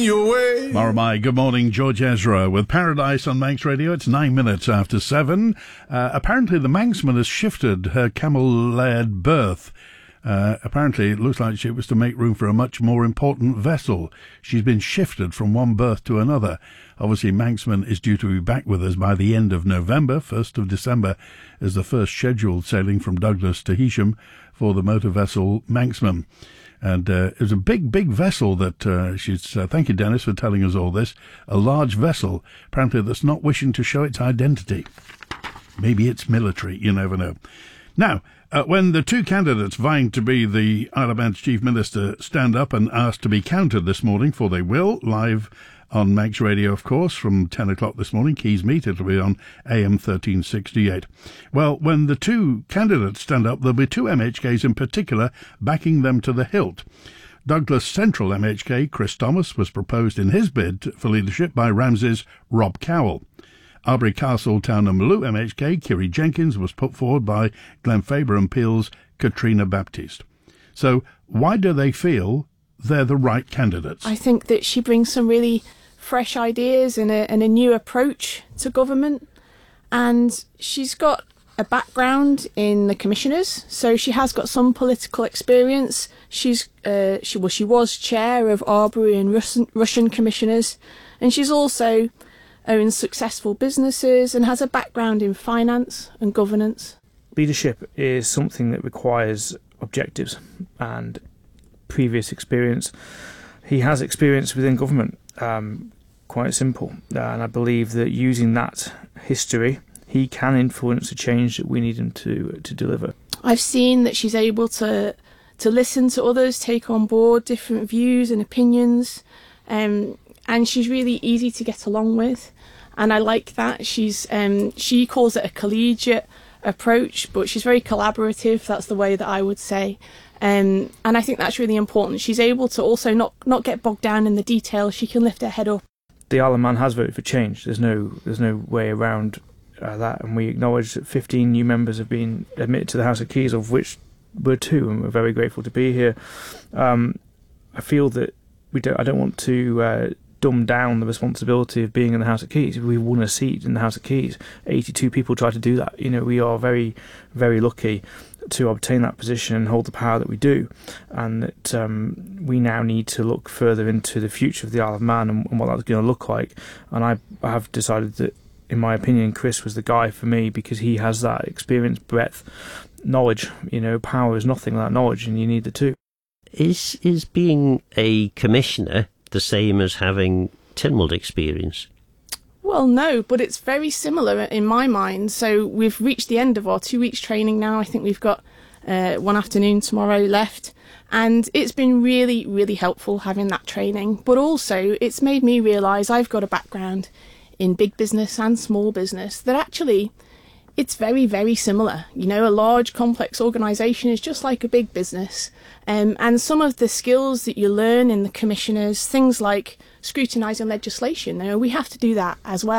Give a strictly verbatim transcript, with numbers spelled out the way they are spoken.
your way. Moramai, good morning. George Ezra with Paradise on Manx Radio. It's nine minutes after seven. Uh, apparently the Manxman has shifted her camel-led berth. Uh, apparently it looks like it was to make room for a much more important vessel. She's been shifted from one berth to another. Obviously Manxman is due to be back with us by the end of November. first of December is the first scheduled sailing from Douglas to Heysham for the motor vessel Manxman. And uh, it was a big, big vessel that uh, she's... Uh, thank you, Dennis, for telling us all this. A large vessel, apparently, that's not wishing to show its identity. Maybe it's military, you never know. Now, uh, when the two candidates vying to be the Isle of Man's Chief Minister stand up and asked to be counted this morning, for they will, live on Manx Radio, of course, from ten o'clock this morning, Keys Meet, it'll be on A M thirteen sixty-eight. Well, when the two candidates stand up, there'll be two M H Ks in particular backing them to the hilt. Douglas Central M H K Chris Thomas was proposed in his bid for leadership by Ramsay's Rob Cowell. Albury Castle Town and Maloo M H K Kiri Jenkins was put forward by Glenfaber and Peel's Katrina Baptiste. So why do they feel they're the right candidates? I think that she brings some really fresh ideas and a, and a new approach to government, and she's got a background in the commissioners, so she has got some political experience. She's uh, she well she was chair of Arbury and Russian, Russian commissioners, and she's also owns successful businesses and has a background in finance and governance. Leadership is something that requires objectives and previous experience. He has experience within government, um, quite simple, uh, and I believe that using that history, he can influence the change that we need him to to deliver. I've seen that she's able to to listen to others, take on board different views and opinions, um, and she's really easy to get along with, and I like that. She's um, she calls it a collegiate approach, but she's very collaborative. That's the way that I would say. Um, and I think that's really important. She's able to also not, not get bogged down in the details. She can lift her head up. The Isle of Man has voted for change. There's no there's no way around uh, that, and we acknowledge that fifteen new members have been admitted to the House of Keys, of which we're two, and we're very grateful to be here. Um, I feel that we don't. I don't want to uh, dumb down the responsibility of being in the House of Keys. We won a seat in the House of Keys. eighty-two people tried to do that. You know, we are very, very lucky to obtain that position and hold the power that we do, and that um, we now need to look further into the future of the Isle of Man and, and what that's going to look like. And I, I have decided that, in my opinion, Chris was the guy for me, because he has that experience, breadth, knowledge. You know, power is nothing without knowledge, and you need the two. Is is being a commissioner the same as having Tynwald experience? Well, no, but it's very similar in my mind. So we've reached the end of our two weeks training now. I think we've got uh, one afternoon tomorrow left. And it's been really, really helpful having that training. But also it's made me realise I've got a background in big business and small business that actually it's very, very similar. You know, a large, complex organisation is just like a big business. Um, and some of the skills that you learn in the commissioners, things like scrutinising legislation, you know, we have to do that as well.